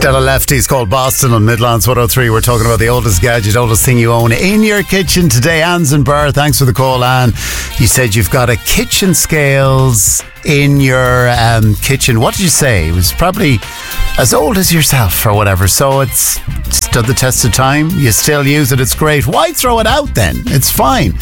Stella Lefty's called Boston on Midlands 103. We're talking about the oldest gadget, oldest thing you own in your kitchen today. Anne's in Burr. Thanks for the call, Anne. You said you've got a kitchen scales in your kitchen. What did you say? It was probably as old as yourself or whatever, so it's stood the test of time. You still use it. It's great. Why throw it out then? It's fine.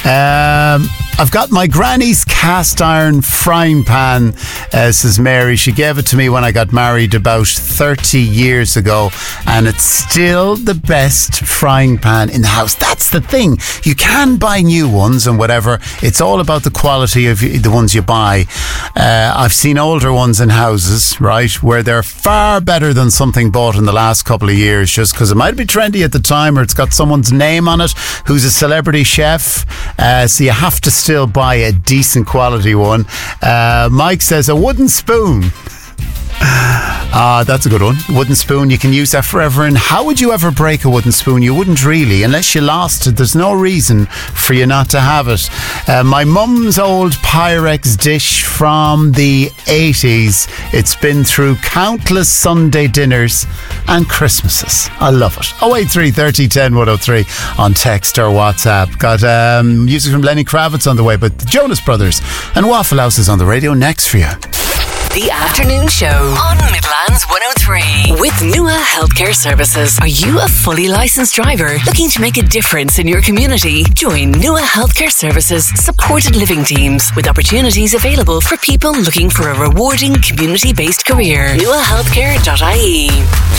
I've got my granny's cast iron frying pan, says Mary. She gave it to me when I got married about 30 years ago, and it's still the best frying pan in the house. That's the thing. You can buy new ones and whatever. It's all about the quality of the ones you buy. I've seen older ones in houses, right, where they're far better than something bought in the last couple of years, just because it might be trendy at the time, or it's got someone's name on it who's a celebrity chef. So you have to still buy a decent quality one. Mike says a wooden spoon. That's a good one. Wooden spoon, you can use that forever. And how would you ever break a wooden spoon? You wouldn't really, unless you lost it. There's no reason for you not to have it. My mum's old Pyrex dish from the 80s. It's been through countless Sunday dinners and Christmases. I love it. 083 30 10 103 on text or WhatsApp. Got music from Lenny Kravitz on the way, but the Jonas Brothers and Waffle House is on the radio next for you. The Afternoon Show on Midlands 103 with Nua Healthcare Services. Are you a fully licensed driver looking to make a difference in your community? Join Nua Healthcare Services supported living teams with opportunities available for people looking for a rewarding community-based career. nuahealthcare.ie.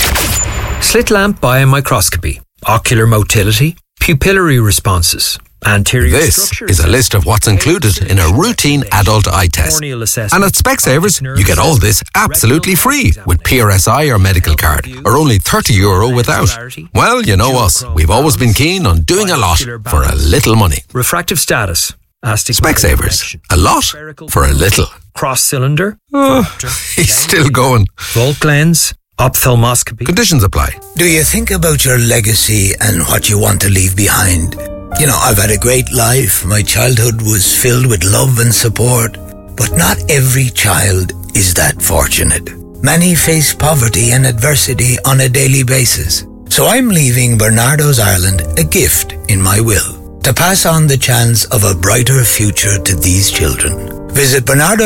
Slit lamp biomicroscopy, ocular motility, pupillary responses. This is a list of what's included in a routine adult eye test. And at Specsavers, you get all this absolutely free with PRSI or medical card, or only €30 without. Well, you know us. We've always been keen on doing a lot for a little money. Refractive status. Specsavers. A lot for a little. Cross cylinder. He's still going. Volt lens. Ophthalmoscopy. Conditions apply. Do you think about your legacy and what you want to leave behind? You know, I've had a great life. My childhood was filled with love and support. But not every child is that fortunate. Many face poverty and adversity on a daily basis. So I'm leaving Bernardo's Ireland a gift in my will, to pass on the chance of a brighter future to these children. Visit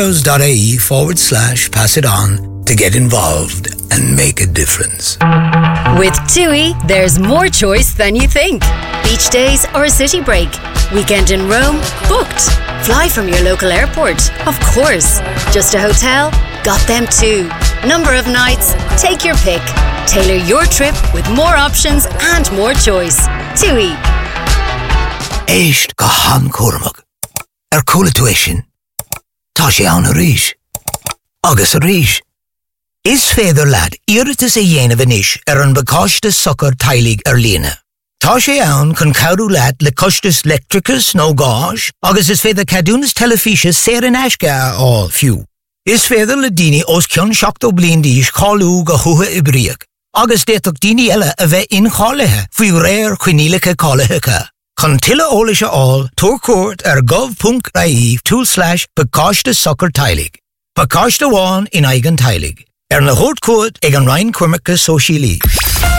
bernardos.ie/pass it on to get involved and make a difference. With TUI, there's more choice than you think. Beach days or a city break. Weekend in Rome? Booked. Fly from your local airport? Of course. Just a hotel? Got them too. Number of nights? Take your pick. Tailor your trip with more options and more choice. TUI. Éist go han Cormac. Coola tuition. Tá sé an a ríis. Agus a ríis. Is féidir lad iiritas a dhéanamh inis an bacáiste sucr tailig líne. Tá sé ann chun cabhrú leat le costas lectricus nó gáis, agus is féidir cadúnas telefíse sér in eisce á fiú. Is féidir le daoine os ceann 7 bliain d'aois cáilú go thutha i bríoch, agus déiteach daoine eile a bheith incháilethe faoi réir chuinílacha cáilethecha. Chun tuile ólaise áil, tuaircuairt gov.ie/bacáiste sucr tailig. Bacáiste bháin in aigean tailig. Na hót cuat ag an Ryan Cormac Sóisialí.